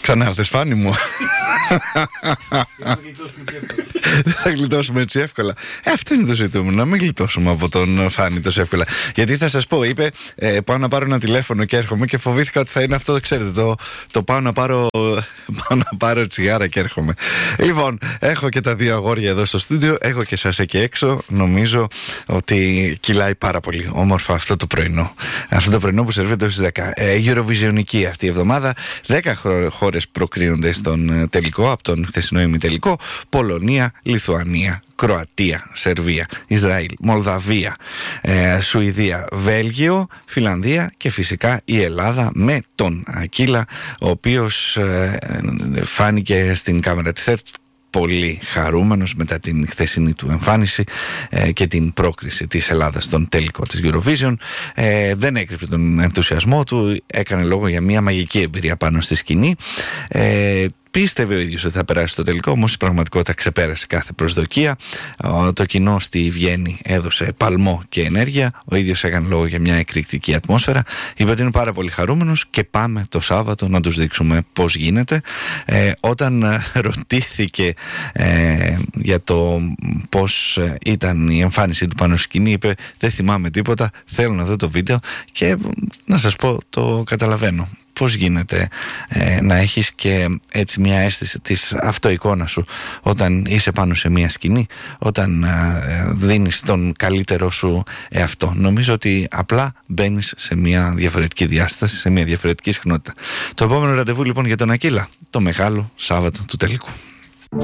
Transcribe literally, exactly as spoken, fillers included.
Ξανάρθες, Φάνη μου. Δεν θα γλιτώσουμε έτσι εύκολα. Ε, αυτό είναι το ζητούμενο, να μην γλιτώσουμε από τον Φάνη τόσο εύκολα. Γιατί θα σας πω, είπε ε, πάω να πάρω ένα τηλέφωνο και έρχομαι, και φοβήθηκα ότι θα είναι αυτό, ξέρετε, το, το πάω να πάρω πάω να πάρω τσιγάρα και έρχομαι. Λοιπόν, έχω και τα δύο αγόρια εδώ στο στούντιο, έχω και σας εκεί έξω. Νομίζω ότι κυλάει πάρα πολύ όμορφα αυτό το πρωινό. Αυτό το πρωινό που σερβίρεται στις δέκα. Ε, Eurovisionική αυτή η εβδομάδα. δέκα χώρες προκρίνονται στον τελικό, από τον χθεσινό ημιτελικό. Πολωνία, Λιθουανία, Κροατία, Σερβία, Ισραήλ, Μολδαβία, ε, Σουηδία, Βέλγιο, Φιλανδία και φυσικά η Ελλάδα με τον Ακύλα, ο οποίος ε, φάνηκε στην κάμερα της ΕΡΤ πολύ χαρούμενος μετά την χθεσινή του εμφάνιση ε, και την πρόκριση της Ελλάδας στον τελικό της Eurovision. Ε, δεν έκρυψε τον ενθουσιασμό του, έκανε λόγο για μια μαγική εμπειρία πάνω στη σκηνή. Ε, Πίστευε ο ίδιος ότι θα περάσει στο τελικό, όμως η πραγματικότητα ξεπέρασε κάθε προσδοκία. Το κοινό στη Βιέννη έδωσε παλμό και ενέργεια. Ο ίδιος έκανε λόγο για μια εκρηκτική ατμόσφαιρα. Είπε ότι είναι πάρα πολύ χαρούμενος και πάμε το Σάββατο να τους δείξουμε πώς γίνεται. Ε, όταν ρωτήθηκε ε, για το πώς ήταν η εμφάνιση του πάνω στη σκηνή, είπε δεν θυμάμαι τίποτα, θέλω να δω το βίντεο και να σας πω, το καταλαβαίνω. Πώς γίνεται ε, να έχεις και έτσι μια αίσθηση της αυτοεικόνας σου όταν είσαι πάνω σε μια σκηνή, όταν ε, δίνεις τον καλύτερό σου εαυτό. Νομίζω ότι απλά μπαίνεις σε μια διαφορετική διάσταση, σε μια διαφορετική συχνότητα. Το επόμενο ραντεβού λοιπόν για τον Ακύλα, το μεγάλο Σάββατο του τελικού.